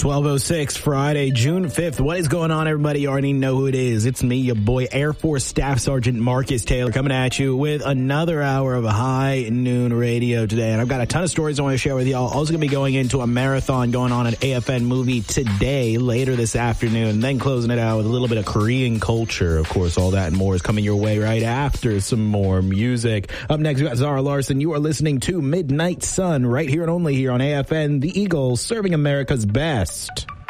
12:06 Friday, June 5th. What is going on, everybody? You already know who it is. It's me, your boy, Air Force Staff Sergeant Marcus Taylor, coming at you with another hour of high noon radio today. And I've got a ton of stories I want to share with y'all. Also going to be going into a marathon going on at AFN Movie today, later this afternoon, and then closing it out with a little bit of Korean culture. Of course, all that and more is coming your way right after some more music. Up next, we got Zara Larson. You are listening to Midnight Sun right here and only here on AFN, the Eagle, serving America's best.